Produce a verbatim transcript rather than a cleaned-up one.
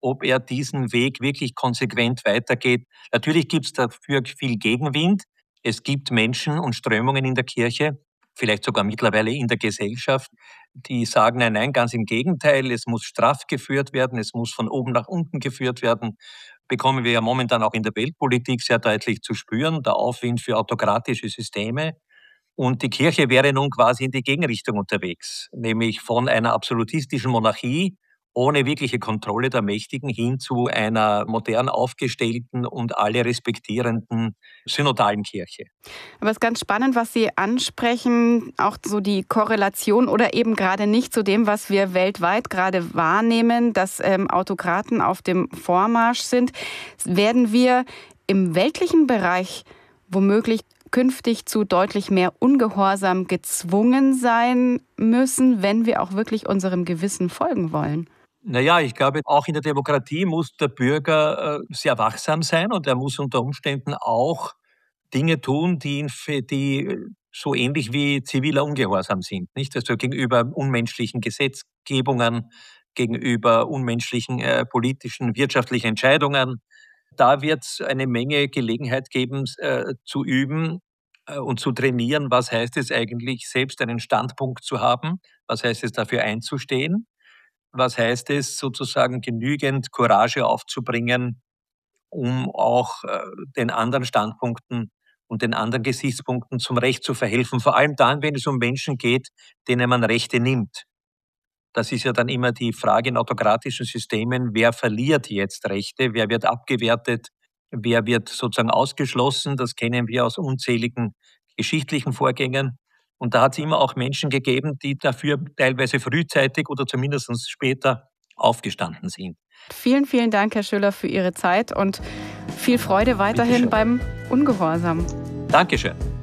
ob er diesen Weg wirklich konsequent weitergeht. Natürlich gibt es dafür viel Gegenwind. Es gibt Menschen und Strömungen in der Kirche, vielleicht sogar mittlerweile in der Gesellschaft, die sagen, nein, nein, ganz im Gegenteil, es muss straff geführt werden, es muss von oben nach unten geführt werden. Bekommen wir ja momentan auch in der Weltpolitik sehr deutlich zu spüren, der Aufwind für autokratische Systeme. Und die Kirche wäre nun quasi in die Gegenrichtung unterwegs, nämlich von einer absolutistischen Monarchie ohne wirkliche Kontrolle der Mächtigen hin zu einer modern aufgestellten und alle respektierenden synodalen Kirche. Aber es ist ganz spannend, was Sie ansprechen, auch so die Korrelation oder eben gerade nicht zu dem, was wir weltweit gerade wahrnehmen, dass ähm, Autokraten auf dem Vormarsch sind. Werden wir im weltlichen Bereich womöglich künftig zu deutlich mehr Ungehorsam gezwungen sein müssen, wenn wir auch wirklich unserem Gewissen folgen wollen? Naja, ich glaube, auch in der Demokratie muss der Bürger äh, sehr wachsam sein und er muss unter Umständen auch Dinge tun, die, ihn für die so ähnlich wie ziviler Ungehorsam sind. Nicht? Also gegenüber unmenschlichen Gesetzgebungen, gegenüber unmenschlichen äh, politischen, wirtschaftlichen Entscheidungen. Da wird es eine Menge Gelegenheit geben, äh, zu üben äh, und zu trainieren. Was heißt es eigentlich, selbst einen Standpunkt zu haben? Was heißt es, dafür einzustehen? Was heißt es, sozusagen genügend Courage aufzubringen, um auch äh, den anderen Standpunkten und den anderen Gesichtspunkten zum Recht zu verhelfen, vor allem dann, wenn es um Menschen geht, denen man Rechte nimmt. Das ist ja dann immer die Frage in autokratischen Systemen, wer verliert jetzt Rechte, wer wird abgewertet, wer wird sozusagen ausgeschlossen. Das kennen wir aus unzähligen geschichtlichen Vorgängen. Und da hat es immer auch Menschen gegeben, die dafür teilweise frühzeitig oder zumindest später aufgestanden sind. Vielen, vielen Dank, Herr Schüller, für Ihre Zeit und viel Freude weiterhin beim Ungehorsam. Dankeschön.